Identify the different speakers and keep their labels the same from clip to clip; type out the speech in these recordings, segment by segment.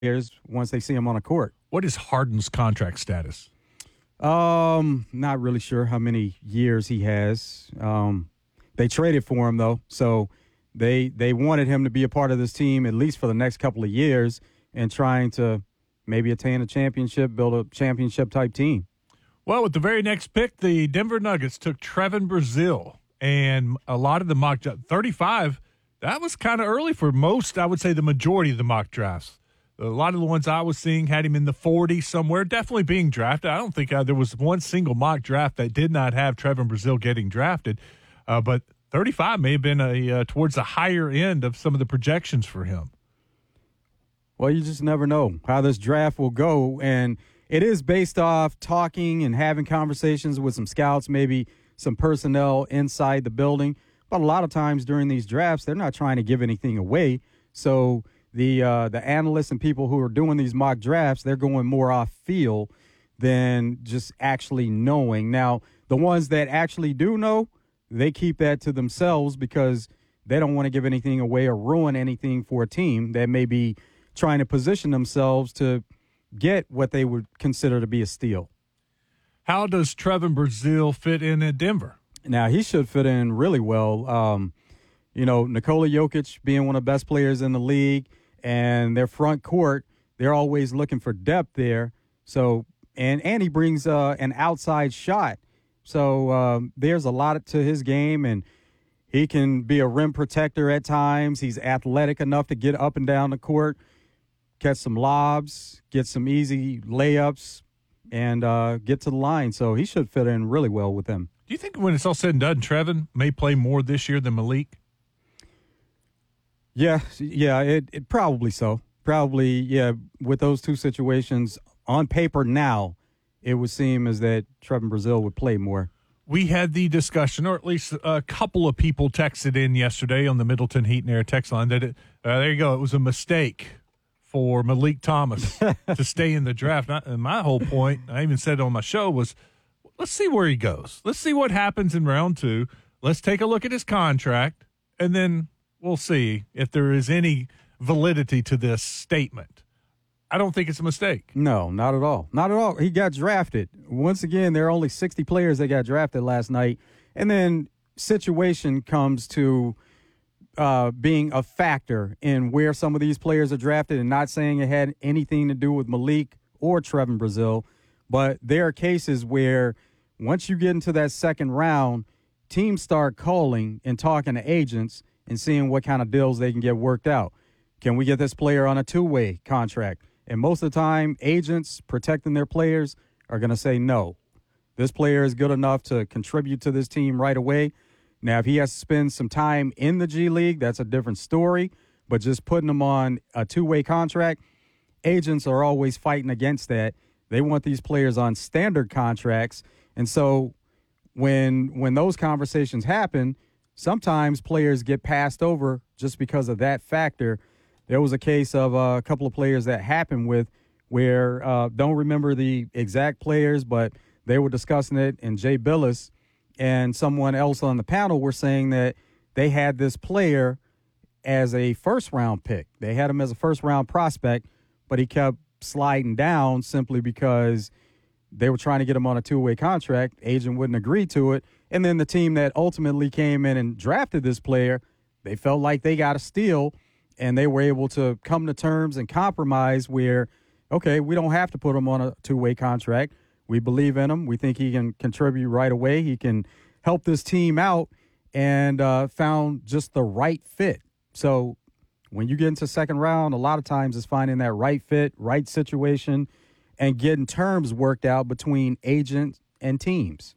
Speaker 1: players once they see him on a court.
Speaker 2: What is Harden's contract status?
Speaker 1: Not really sure how many years he has. They traded for him though, so they wanted him to be a part of this team at least for the next couple of years and trying to maybe attain a championship, build a championship type team.
Speaker 2: Well, with the very next pick, the Denver Nuggets took Trevin Brazile, and a lot of the mock 35. That was kind of early for most. I would say the majority of the mock drafts. A lot of the ones I was seeing had him in the 40s somewhere, definitely being drafted. I don't think there was one single mock draft that did not have Trevin Brazile getting drafted. But 35 may have been towards the higher end of some of the projections for him.
Speaker 1: Well, you just never know how this draft will go. And it is based off talking and having conversations with some scouts, maybe some personnel inside the building. But a lot of times during these drafts, they're not trying to give anything away. So the analysts and people who are doing these mock drafts, they're going more off feel than just actually knowing. Now, the ones that actually do know, they keep that to themselves because they don't want to give anything away or ruin anything for a team that may be trying to position themselves to get what they would consider to be a steal.
Speaker 2: How does Trevin Brazile fit in at Denver?
Speaker 1: Now, he should fit in really well. Nikola Jokic being one of the best players in the league, and their front court, they're always looking for depth there. So, and he brings an outside shot. So there's a lot to his game, and he can be a rim protector at times. He's athletic enough to get up and down the court, catch some lobs, get some easy layups, and get to the line. So he should fit in really well with them.
Speaker 2: Do you think when it's all said and done, Trevin may play more this year than Malik?
Speaker 1: Yeah, it probably so. Probably, yeah, with those two situations on paper now, it would seem as that Trevin Brazile would play more.
Speaker 2: We had the discussion, or at least a couple of people texted in yesterday on the Middleton Heat and Air text line that there you go, it was a mistake for Malik Thomas to stay in the draft. And my whole point, I even said it on my show, was let's see where he goes. Let's see what happens in round 2. Let's take a look at his contract, and then we'll see if there is any validity to this statement. I don't think it's a mistake.
Speaker 1: No, not at all. Not at all. He got drafted. Once again, there are only 60 players that got drafted last night. And then situation comes to being a factor in where some of these players are drafted, and not saying it had anything to do with Malik or Trevin Brazile. But there are cases where once you get into that second round, teams start calling and talking to agents and seeing what kind of deals they can get worked out. Can we get this player on a two-way contract? And most of the time, agents protecting their players are going to say no. This player is good enough to contribute to this team right away. Now, if he has to spend some time in the G League, that's a different story. But just putting him on a two-way contract, agents are always fighting against that. They want these players on standard contracts. And so when those conversations happen, sometimes players get passed over just because of that factor. There was a case of a couple of players that happened with where, don't remember the exact players, but they were discussing it, and Jay Billis and someone else on the panel were saying that they had this player as a first-round pick. They had him as a first-round prospect, but he kept sliding down simply because they were trying to get him on a two-way contract. Agent wouldn't agree to it. And then the team that ultimately came in and drafted this player, they felt like they got a steal, and they were able to come to terms and compromise where, okay, we don't have to put him on a two-way contract. We believe in him. We think he can contribute right away. He can help this team out, and found just the right fit. So when you get into second round, a lot of times it's finding that right fit, right situation, and getting terms worked out between agents and teams.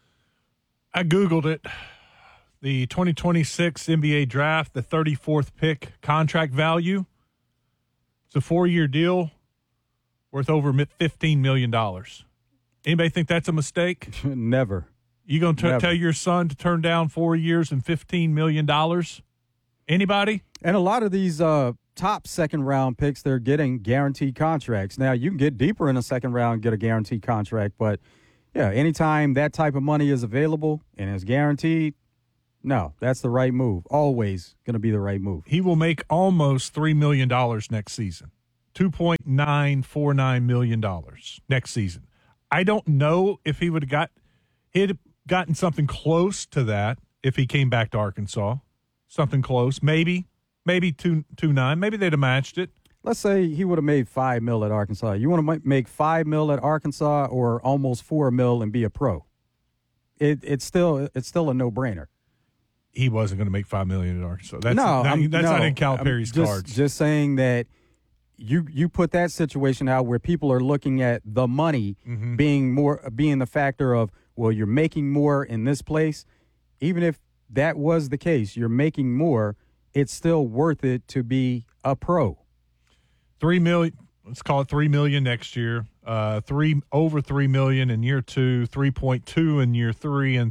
Speaker 2: I Googled it. The 2026 NBA draft, the 34th pick contract value. It's a 4-year deal worth over $15 million. Anybody think that's a mistake?
Speaker 1: Never.
Speaker 2: You going to tell your son to turn down 4 years and $15 million? Anybody?
Speaker 1: And a lot of these top second-round picks, they're getting guaranteed contracts. Now, you can get deeper in the second round and get a guaranteed contract, but, yeah, anytime that type of money is available and is guaranteed, no, that's the right move. Always going to be the right move.
Speaker 2: He will make almost $3 million next season. $2.949 million next season. I don't know if he'd gotten something close to that if he came back to Arkansas. Something close, maybe 2.9. Maybe they'd have matched it.
Speaker 1: Let's say he would have made $5 million at Arkansas. You want to make $5 million at Arkansas or almost $4 million and be a pro? It's still a no-brainer.
Speaker 2: He wasn't going to make $5 million at Arkansas. That's
Speaker 1: not
Speaker 2: in Calipari's cards.
Speaker 1: Just saying that you put that situation out where people are looking at the money being the factor of, well, you're making more in this place. Even if that was the case, you're making more, it's still worth it to be a pro.
Speaker 2: $3 million. Let's call it $3 million next year. Over $3 million in year 2, 3.2 in year 3, and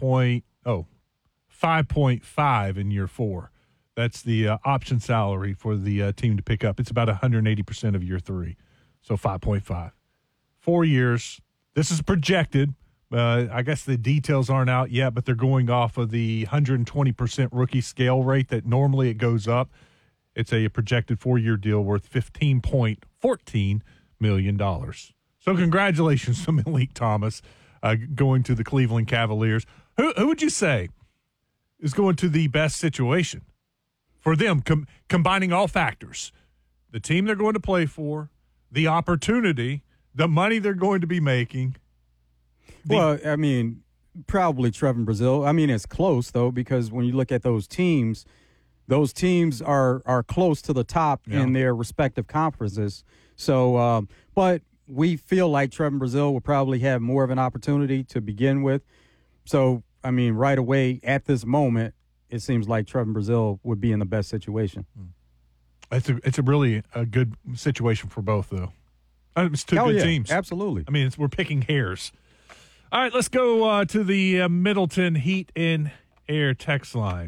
Speaker 2: 5.5 in year 4. That's the option salary for the team to pick up. It's about 180% of year 3, so 5.5. 4 years. This is projected. I guess the details aren't out yet, but they're going off of the 120% rookie scale rate that normally it goes up. It's a projected 4-year deal worth $15.14 million. So congratulations to Malik Thomas going to the Cleveland Cavaliers. Who would you say is going to the best situation for them, combining all factors? The team they're going to play for, the opportunity, the money they're going to be making.
Speaker 1: Well, I mean, probably Trevor Brazile. I mean, it's close, though, because when you look at those teams are close to the top in their respective conferences. So, but we feel like Trevor Brazile will probably have more of an opportunity to begin with. So, I mean, right away at this moment, it seems like Trevor Brazile would be in the best situation.
Speaker 2: It's a really good situation for both, though. It's two good teams.
Speaker 1: Absolutely.
Speaker 2: I mean, we're picking hairs. All right, let's go to the Middleton Heat and Air text line.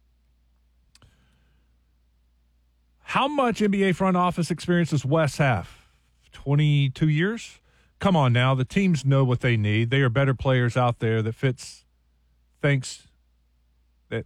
Speaker 2: How much NBA front office experience does Wes have? 22 years? Come on now. The teams know what they need. They are better players out there that fits thanks just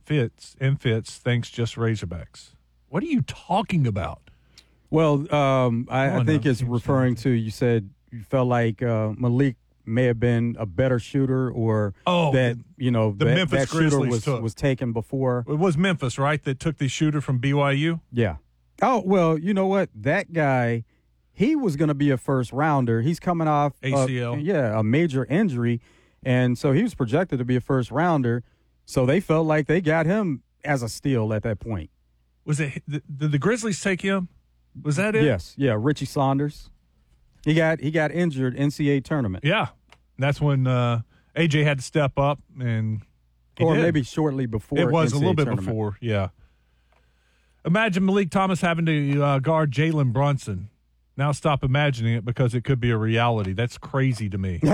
Speaker 2: Razorbacks. What are you talking about?
Speaker 1: Well, I think it's referring to, you said you felt like Malik may have been a better shooter, or that
Speaker 2: Memphis
Speaker 1: Grizzlies shooter was taken before.
Speaker 2: It was Memphis, right, that took the shooter from BYU?
Speaker 1: Yeah. Oh, well, you know what? That guy, he was going to be a first rounder. He's coming off
Speaker 2: ACL.
Speaker 1: A major injury, and so he was projected to be a first rounder. So they felt like they got him as a steal at that point.
Speaker 2: Was it did the Grizzlies take him? Was that it?
Speaker 1: Yes. Yeah, Richie Saunders. He got injured NCAA tournament.
Speaker 2: Yeah. That's when AJ had to step up, and
Speaker 1: maybe shortly before.
Speaker 2: It was
Speaker 1: NCAA
Speaker 2: a little bit
Speaker 1: tournament.
Speaker 2: before, yeah. Imagine Malik Thomas having to guard Jalen Brunson. Now stop imagining it, because it could be a reality. That's crazy to me.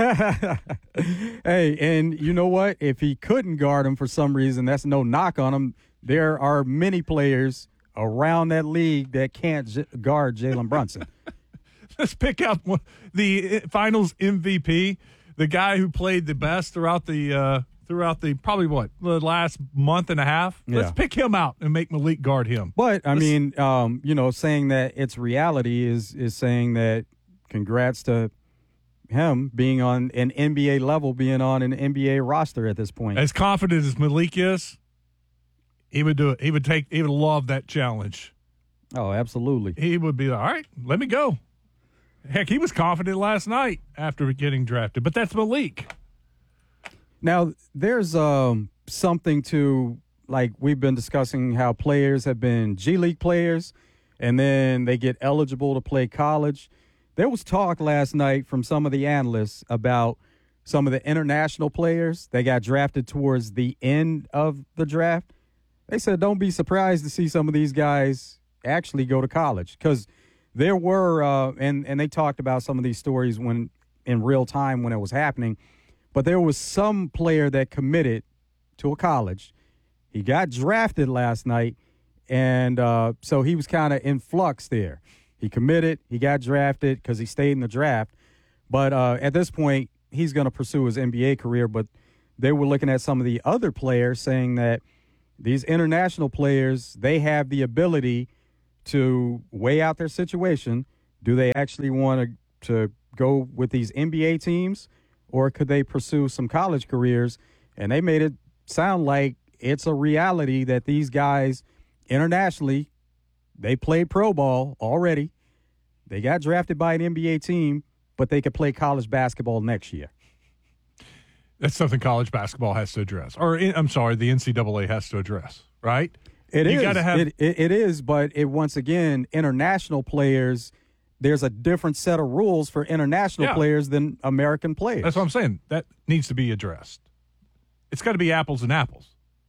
Speaker 1: Hey, and you know what? If he couldn't guard him for some reason, that's no knock on him. There are many players around that league that can't guard Jalen Brunson.
Speaker 2: Let's pick out the finals MVP, the guy who played the best throughout the the last month and a half.
Speaker 1: Yeah.
Speaker 2: Let's pick him out and make Malik guard him.
Speaker 1: But I mean, saying that it's reality is saying that congrats to him being on an NBA level, being on an NBA roster at this point.
Speaker 2: As confident as Malik is, he would do it. He would love that challenge.
Speaker 1: Oh, absolutely.
Speaker 2: He would be all right. Let me go. Heck, he was confident last night after getting drafted, but that's Malik.
Speaker 1: Now, there's something to, like, we've been discussing how players have been G League players, and then they get eligible to play college. There was talk last night from some of the analysts about some of the international players that got drafted towards the end of the draft. They said don't be surprised to see some of these guys actually go to college, because there were, and they talked about some of these stories when in real time when it was happening, but there was some player that committed to a college. He got drafted last night, and so he was kind of in flux there. He committed, he got drafted because he stayed in the draft, but at this point, he's going to pursue his NBA career. But they were looking at some of the other players saying that these international players, they have the ability to weigh out their situation, Do they actually want to go with these NBA teams, or could they pursue some college careers? And they made it sound like it's a reality that these guys internationally, they played pro ball already. They got drafted by an NBA team, but they could play college basketball next year.
Speaker 2: That's something college basketball has to address. Or, I'm sorry, the NCAA has to address, right?
Speaker 1: It is, but once again, international players, there's a different set of rules for international players than American players.
Speaker 2: That's what I'm saying. That needs to be addressed. It's got to be apples and apples.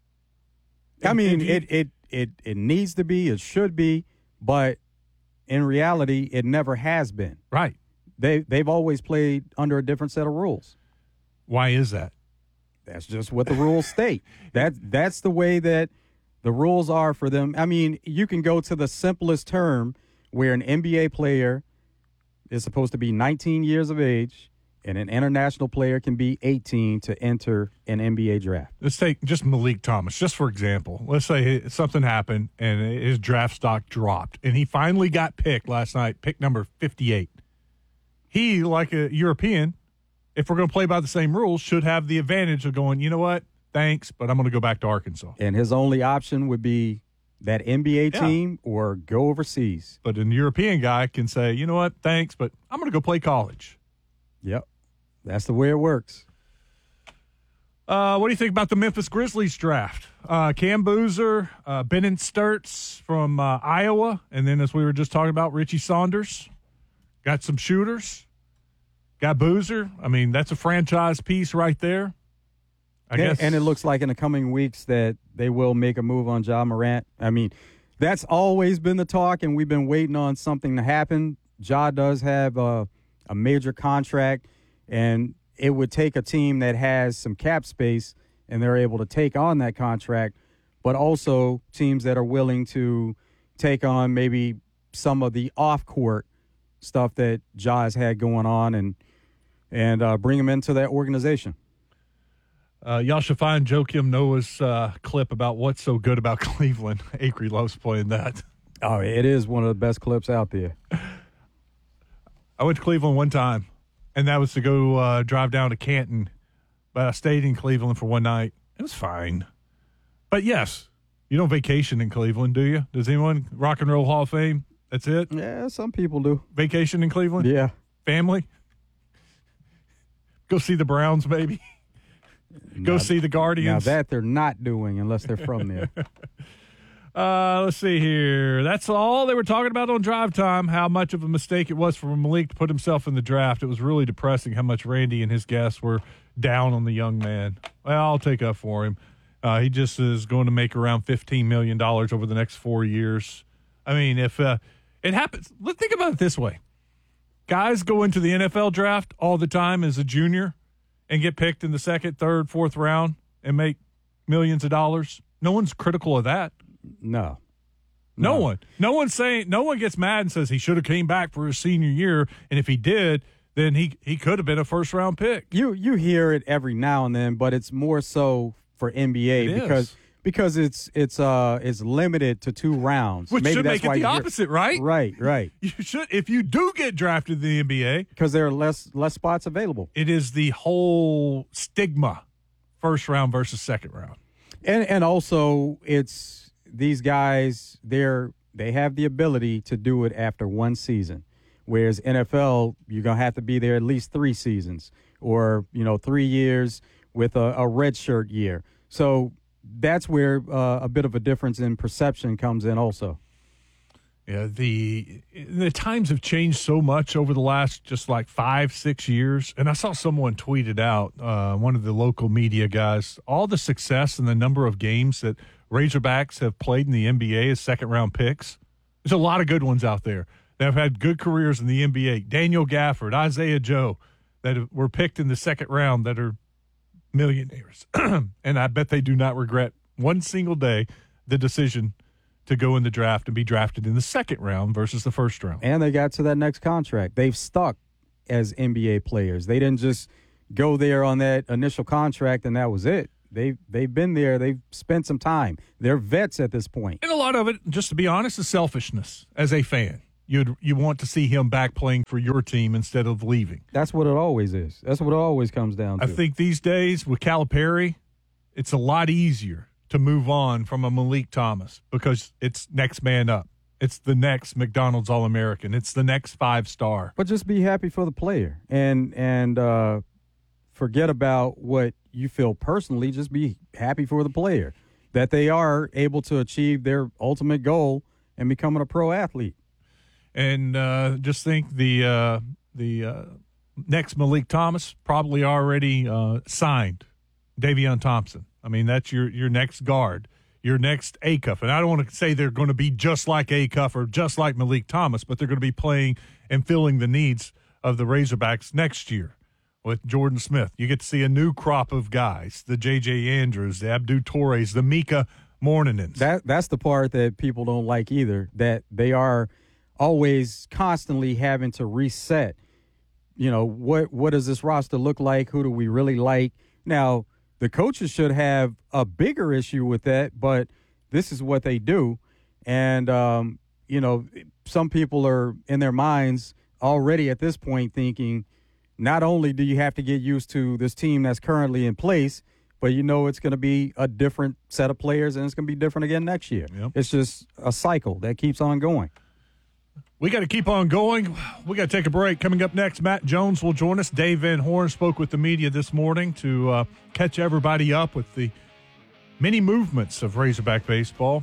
Speaker 1: I mean, it needs to be, it should be, but in reality, it never has been.
Speaker 2: Right.
Speaker 1: They've always played under a different set of rules.
Speaker 2: Why is that?
Speaker 1: That's just what the rules state. That's the way that the rules are for them. I mean, you can go to the simplest term where an NBA player is supposed to be 19 years of age and an international player can be 18 to enter an NBA draft.
Speaker 2: Let's take just Malik Thomas, just for example. Let's say something happened and his draft stock dropped, and he finally got picked last night, pick number 58. He, like a European, if we're going to play by the same rules, should have the advantage of going, you know what, thanks, but I'm going to go back to Arkansas.
Speaker 1: And his only option would be that NBA team or go overseas.
Speaker 2: But an European guy can say, you know what, thanks, but I'm going to go play college.
Speaker 1: Yep. That's the way it works.
Speaker 2: What do you think about the Memphis Grizzlies draft? Cam Boozer, Bennett Sturts from Iowa, and then as we were just talking about, Richie Saunders. Got some shooters. Got Boozer. I mean, that's a franchise piece right there. I guess.
Speaker 1: And it looks like in the coming weeks that they will make a move on Ja Morant. I mean, that's always been the talk, and we've been waiting on something to happen. Ja does have a major contract, and it would take a team that has some cap space and they're able to take on that contract, but also teams that are willing to take on maybe some of the off-court stuff that Ja has had going on and bring him into that organization.
Speaker 2: Y'all should find Joakim Noah's clip about what's so good about Cleveland. Acre loves playing that.
Speaker 1: Oh, it is one of the best clips out there.
Speaker 2: I went to Cleveland one time, and that was to go drive down to Canton. But I stayed in Cleveland for one night. It was fine. But, yes, you don't vacation in Cleveland, do you? Does anyone? Rock and Roll Hall of Fame? That's it?
Speaker 1: Yeah, some people do.
Speaker 2: Vacation in Cleveland?
Speaker 1: Yeah.
Speaker 2: Family? Go see the Browns, maybe? Go see the Guardians?
Speaker 1: Now that they're not doing unless they're from there.
Speaker 2: Let's see here. That's all they were talking about on Drive Time, how much of a mistake it was for Malik to put himself in the draft. It was really depressing how much Randy and his guests were down on the young man. Well, I'll take up for him. He just is going to make around $15 million over the next 4 years. I mean, if it happens, let's think about it this way. Guys go into the NFL draft all the time as a junior and get picked in the second, third, fourth round and make millions of dollars. No one's critical of that.
Speaker 1: No
Speaker 2: one. No one gets mad and says he should have came back for his senior year, and if he did, then he could have been a first round pick.
Speaker 1: You hear it every now and then, but it's more so for NBA because it's limited to 2 rounds.
Speaker 2: Which
Speaker 1: Maybe
Speaker 2: should
Speaker 1: that's
Speaker 2: make
Speaker 1: why
Speaker 2: it the opposite, right?
Speaker 1: Right.
Speaker 2: You should, if you do get drafted in the NBA,
Speaker 1: because there are less spots available.
Speaker 2: It is the whole stigma, first round versus second round,
Speaker 1: and also it's these guys. They have the ability to do it after 1 season, whereas NFL you're gonna have to be there at least 3 seasons or 3 years with a redshirt year. So that's where a bit of a difference in perception comes in also.
Speaker 2: Yeah, the times have changed so much over the last just like 5-6 years. And I saw someone tweet it out, one of the local media guys, all the success and the number of games that Razorbacks have played in the NBA as second-round picks. There's a lot of good ones out there that have had good careers in the NBA. Daniel Gafford, Isaiah Joe, that were picked in the second round that are millionaires. And I bet they do not regret one single day the decision to go in the draft and be drafted in the second round versus the first round.
Speaker 1: And they got to that next contract. They've stuck as NBA players. They didn't just go there on that initial contract and that was it. They've been there. They've spent some time. They're vets at this point.
Speaker 2: And a lot of it, just to be honest, is selfishness as a fan. you want to see him back playing for your team instead of leaving.
Speaker 1: That's what it always is. That's what it always comes down to.
Speaker 2: I think these days with Calipari, it's a lot easier to move on from a Malik Thomas because it's next man up. It's the next McDonald's All-American. It's the next 5-star.
Speaker 1: But just be happy for the player and forget about what you feel personally. Just be happy for the player that they are able to achieve their ultimate goal and becoming a pro athlete.
Speaker 2: And just think the next Malik Thomas probably already signed Davion Thompson. I mean, that's your next guard, your next Acuff. And I don't want to say they're going to be just like Acuff or just like Malik Thomas, but they're going to be playing and filling the needs of the Razorbacks next year with Jordan Smith. You get to see a new crop of guys, the J.J. Andrews, the Abdu Torres, the Mika Mourninens.
Speaker 1: That's the part that people don't like either, that they are always constantly having to reset. You know, what does this roster look like? Who do we really like? Now, the coaches should have a bigger issue with that, but this is what they do. And, you know, some people are in their minds already at this point thinking, not only do you have to get used to this team that's currently in place, but you know it's going to be a different set of players and it's going to be different again next year.
Speaker 2: Yep.
Speaker 1: It's just a cycle that keeps on going.
Speaker 2: We got to keep on going. We got to take a break. Coming up next, Matt Jones will join us. Dave Van Horn spoke with the media this morning to catch everybody up with the many movements of Razorback baseball.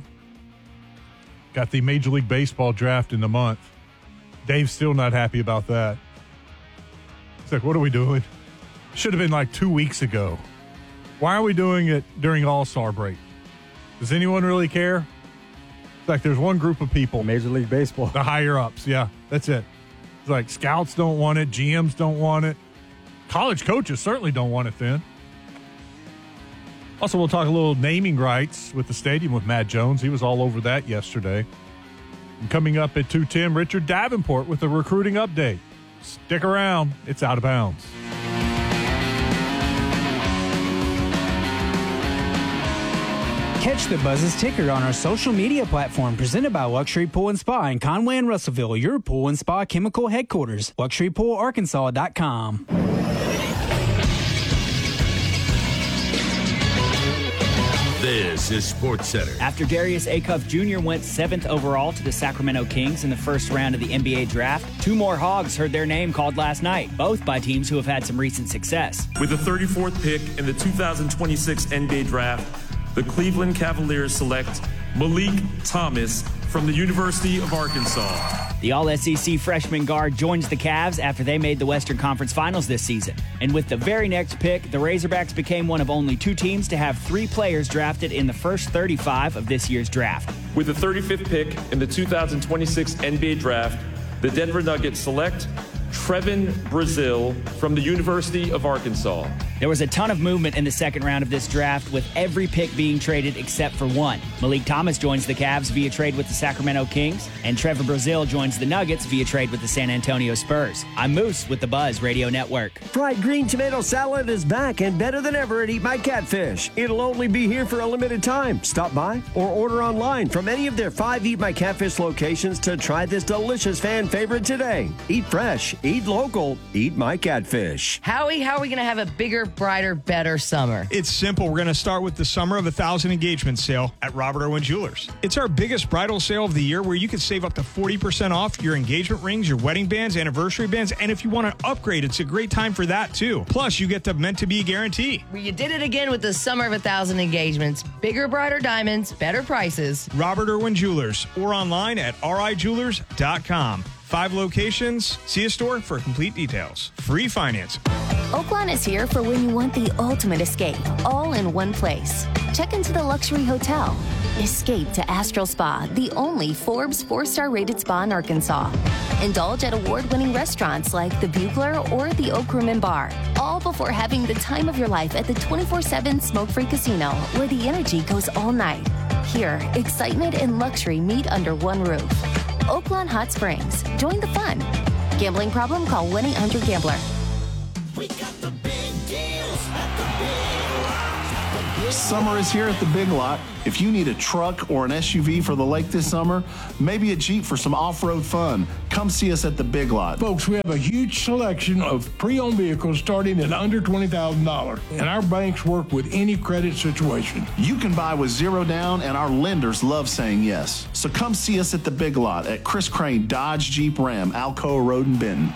Speaker 2: Got the Major League Baseball draft in the month. Dave's still not happy about that. It's like, what are we doing? Should have been like 2 weeks ago. Why are we doing it during All-Star break? Does anyone really care? It's like there's one group of people.
Speaker 1: Major League Baseball.
Speaker 2: The higher-ups, yeah, that's it. It's like scouts don't want it, GMs don't want it. College coaches certainly don't want it then. Also, we'll talk a little naming rights with the stadium with Matt Jones. He was all over that yesterday. And coming up at 2:10, Richard Davenport with a recruiting update. Stick around. It's Out of Bounds.
Speaker 3: Catch the Buzz's ticker on our social media platform presented by Luxury Pool and Spa in Conway and Russellville, your pool and spa chemical headquarters. LuxuryPoolArkansas.com.
Speaker 4: This is Sports Center.
Speaker 5: After Darius Acuff Jr. went 7th overall to the Sacramento Kings in the first round of the NBA draft, 2 more Hogs heard their name called last night, both by teams who have had some recent success.
Speaker 6: With the 34th pick in the 2026 NBA draft, the Cleveland Cavaliers select Malik Thomas from the University of Arkansas.
Speaker 5: The All-SEC freshman guard joins the Cavs after they made the Western Conference Finals this season. And with the very next pick, the Razorbacks became one of only 2 teams to have 3 players drafted in the first 35 of this year's draft.
Speaker 6: With the 35th pick in the 2026 NBA draft, the Denver Nuggets select Trevin Brazile from the University of Arkansas.
Speaker 5: There was a ton of movement in the second round of this draft, with every pick being traded except for one. Malik Thomas joins the Cavs via trade with the Sacramento Kings, and Trevor Brazile joins the Nuggets via trade with the San Antonio Spurs. I'm Moose with the Buzz Radio Network.
Speaker 7: Fried green tomato salad is back and better than ever at Eat My Catfish. It'll only be here for a limited time. Stop by or order online from any of their 5 Eat My Catfish locations to try this delicious fan favorite today. Eat fresh, eat local, Eat My Catfish.
Speaker 8: Howie, how are we going to have a bigger, brighter, better summer?
Speaker 9: It's simple. We're going to start with the Summer of 1,000 Engagement sale at Robert Irwin Jewelers. It's our biggest bridal sale of the year where you can save up to 40% off your engagement rings, your wedding bands, anniversary bands, and if you want to upgrade, it's a great time for that too. Plus, you get the Meant to Be guarantee.
Speaker 8: You did it again with the Summer of 1,000 Engagements. Bigger, brighter diamonds, better prices.
Speaker 9: Robert Irwin Jewelers or online at rijewelers.com. 5 locations. See a store for complete details. Free financing.
Speaker 10: Oaklawn is here for when you want the ultimate escape, all in one place. Check into the luxury hotel. Escape to Astral Spa, the only Forbes 4-star rated spa in Arkansas. Indulge at award-winning restaurants like the Bugler or the Oak Room and Bar, all before having the time of your life at the 24/7 smoke-free casino, where the energy goes all night. Here, excitement and luxury meet under one roof. Oaklawn Hot Springs. Join the fun. Gambling problem? Call 1-800-GAMBLER.
Speaker 11: We got the big deals at the big Summer is here at the Big Lot. If you need a truck or an SUV for the lake this summer, maybe a Jeep for some off-road fun, come see us at the Big Lot.
Speaker 12: Folks, we have a huge selection of pre-owned vehicles starting at under $20,000, and our banks work with any credit situation.
Speaker 11: You can buy with zero down, and our lenders love saying yes. So come see us at the Big Lot at Chris Crane Dodge Jeep Ram, Alcoa Road in Benton.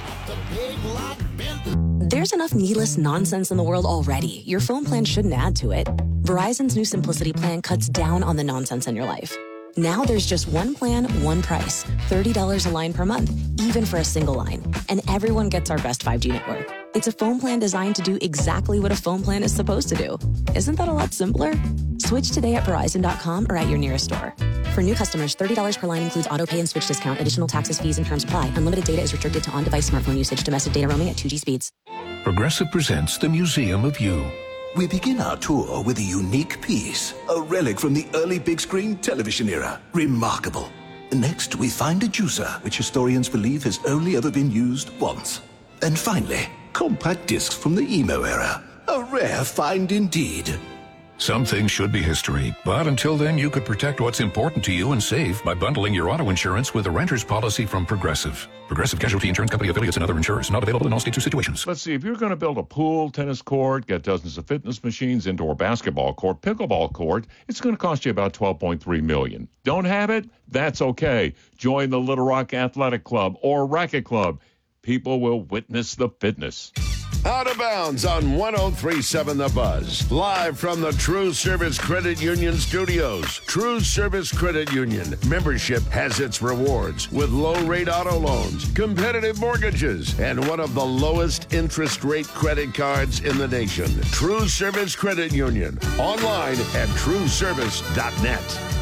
Speaker 13: There's enough needless nonsense in the world already. Your phone plan shouldn't add to it. Verizon's new Simplicity plan cuts down on the nonsense in your life. Now there's just one plan, one price. $30 a line per month, even for a single line. And everyone gets our best 5G network. It's a phone plan designed to do exactly what a phone plan is supposed to do. Isn't that a lot simpler? Switch today at Verizon.com or at your nearest store. For new customers, $30 per line includes auto pay and switch discount. Additional taxes, fees, and terms apply. Unlimited data is restricted to on-device smartphone usage. Domestic data roaming at 2G speeds.
Speaker 14: Progressive presents the Museum of You. We begin our tour with a unique piece, a relic from the early big screen television era. Remarkable. Next, we find a juicer, which historians believe has only ever been used once. And finally, compact discs from the emo era. A rare find indeed.
Speaker 15: Some things should be history, but until then, you could protect what's important to you and save by bundling your auto insurance with a renter's policy from Progressive. Progressive Casualty Insurance Company affiliates and other insurers. Not available in all states or situations.
Speaker 16: Let's see, if you're going to build a pool, tennis court, get dozens of fitness machines, indoor basketball court, pickleball court, it's going to cost you about $12.3 million. Don't have it? That's okay. Join the Little Rock Athletic Club or Racket Club. People will witness the fitness.
Speaker 4: Out of bounds on 103.7 The Buzz. Live from the True Service Credit Union studios. True Service Credit Union. Membership has its rewards with low-rate auto loans, competitive mortgages, and one of the lowest interest rate credit cards in the nation. True Service Credit Union. Online at trueservice.net.